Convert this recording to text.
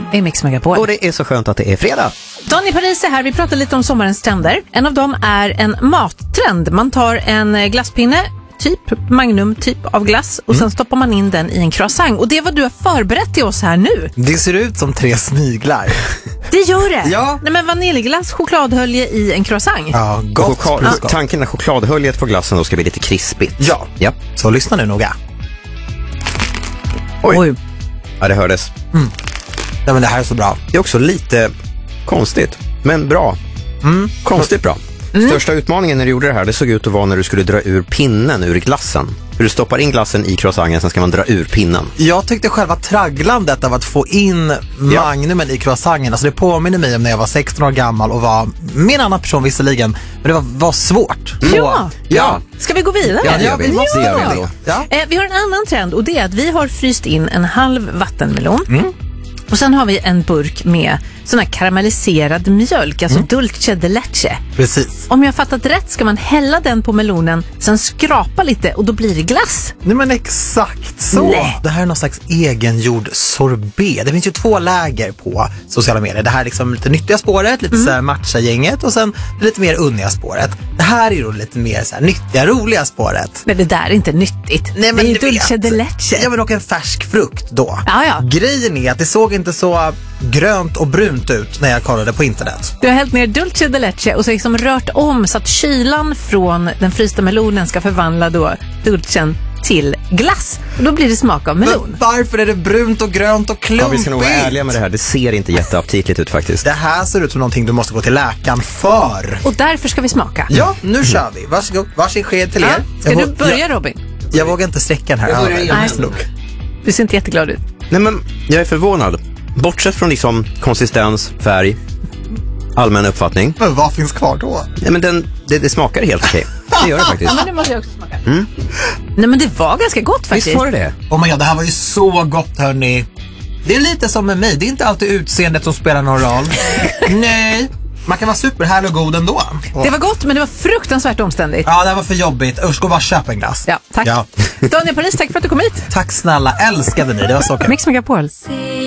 är Mix Megapol. Och det är så skönt att det är fredag. Daniel Paris är här. Vi pratar lite om sommarens trender. En av dem är en mattrend. Man tar en glasspinne, typ Magnum typ av glass, och sen stoppar man in den i en croissant. Och det är vad du har förberett till oss här nu. Det ser ut som 3 sniglar. Det gör det. Ja. Nej, men vaniljglass, chokladhölje i en croissant. Ja, gott. Tanken är att chokladhöljet på glassen då ska bli lite krispigt. Ja. Så lyssna nu noga. Oj. Ja, det hördes. Ja, men det här är så bra. Det är också lite konstigt, men bra. Konstigt bra. Största utmaningen när du gjorde det här, det såg ut att vara när du skulle dra ur pinnen ur glassen. För du stoppar in glassen i croissanten, sen ska man dra ur pinnen. Jag tyckte själva tragglandet av att få in magnumen i croissanten, alltså det påminner mig om när jag var 16 år gammal och var med en annan person visserligen, men det var svårt. Ja. Ska vi gå vidare? Ja, det gör vi. vi måste Det gör vi göra ändå. Ja. Vi har en annan trend, och det är att vi har fryst in en halv vattenmelon. Och sen har vi en burk med sån här karamelliserad mjölk, alltså dulce de leche. Precis. Om jag har fattat rätt ska man hälla den på melonen, sen skrapa lite och då blir det glass. Nej, men exakt så. Nej. Det här är någon slags egengjord sorbet. Det finns ju 2 läger på sociala medier. Det här är liksom lite nyttiga spåret, lite så här matcha-gänget, och sen det lite mer unniga spåret. Det här är då lite mer så här nyttiga, roliga spåret. Men det där är inte nyttigt. Nej, men det är ju du dulce vet. de leche. Ja, men och en färsk frukt då. Ja. Grejen är att det såg inte så grönt och brunt ut när jag kollade på internet. Du har hällt ner dulce de leche och så liksom rört om så att kylan från den frysta melonen ska förvandla då dulcen till glass. Och då blir det smak av melon. Men varför är det brunt och grönt och klumpigt? Ja, vi ska nog vara ärliga med det här. Det ser inte jätteaptitligt ut faktiskt. Det här ser ut som någonting du måste gå till läkaren för. Och därför ska vi smaka. Ja, nu kör vi. Varsågod. Varsin sked till er. Ska du börja, Robin? Jag vågar inte sträcka den här över. Nej. Du ser inte jätteglad ut. Nej, men jag är förvånad. Bortsett från liksom konsistens, färg, allmän uppfattning. Men vad finns kvar då? Nej, men det smakar helt okej. Det gör det faktiskt. Ja, men det måste jag också smaka. Nej, men det var ganska gott faktiskt. Visst var det? Oh my god, det här var ju så gott, hörni. Det är lite som med mig. Det är inte alltid utseendet som spelar någon roll. Nej. Man kan vara superhärlig och god ändå. Det var gott, men det var fruktansvärt omständigt. Ja, det här var för jobbigt. Usch, gå bara köpa en glass. Ja, tack. Ja. Daniel Paris, tack för att du kom hit. Tack snälla, älskade ni. Det var så kul. Mix Megapol.